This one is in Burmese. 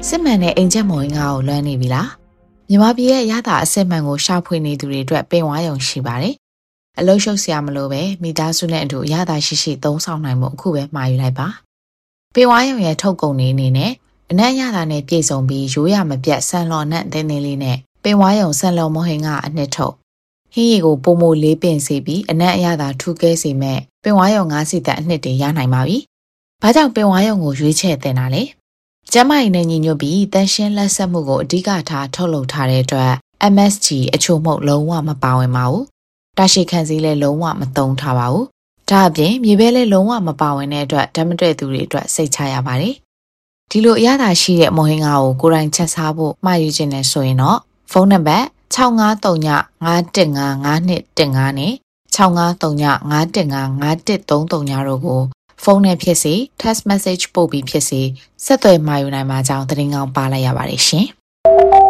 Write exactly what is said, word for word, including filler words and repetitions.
စစ်မှန်တဲ့အင်ဂျက်မော်ငါကိုလွှမ်းနေပြီလားမြန်မာပြည်ရဲ့ရတာအစစ်မှန်ကိုရှာဖွေနေသူတွေအတွက်ပင်ဝါရုံရှိပါတယ်အလုံးရှုပ်စရာမလိုပဲမိသားစုနဲ့အတူရတာရှိရှိသုံးဆောင်နိုင်မှုအခုပဲမှာယူလိုက်ပါပင်ဝါရုံရဲ့ထုတ်ကုန်နေအနေနဲ့အနက်ရတာနဲ့ပြည်စုံပြီးရိုးရမပြတ်ဆန်လော်နဲ့တင်းတင်းလေးနဲ့ပင်ဝါရုံဆန်လော်မဟင်ကအနှစ်ထုတ်ဟင်းရီကိုပုံမိုလေးပင်စီပြီးအနက်အရသာထူးကဲစေမဲ့ပင်ဝါရုံငါးစီတက်အနှစ်တွေရနိုင်ပါပြီဘာကြောင့်ပင်ဝါရုံကိုရွေးချယ်တင်တာလဲကျမကြီးနဲ့ညီညွတ်ပြီးတန်ရှင်းလက်ဆက်မှုကိုအဓိကထားထုတ်လုပ်ထားတဲ့အတွက် M S G အချို့မှုလုံးဝမပါဝင်ပါဘူး။တာရှိခံစည်းလည်းလုံးဝမသုံးထားပါဘူး။ဒါအပြင်မြေပဲလည်းလုံးဝမပါဝင်တဲ့အတွက်ဓာတ်မတွေ့သူတွေအတွက်စိတ်ချရပါတယ်။ဒီလိုအရသာရှိတဲ့မဟင်္ဂါကိုကိုယ်တိုင်ချက်စားဖို့မှာယူခြင်းနဲ့ဆိုရင်တော့ဖုန်းနံပါတ်၆၅၃ည၅၁၅၅၂၁၅နဲ့၆၅၃ည၅၁၅၅၅၁၃၃တို့ကိုဖုန်းနဲ့ဖြစ်စေ text message ပို့ပြီးဖြစ်စေဆက်သွယ်မှာယူနိုင်မှာကြောင်းသတင်းကောင်းပါလိုက်ရပါတယ်ရှင်။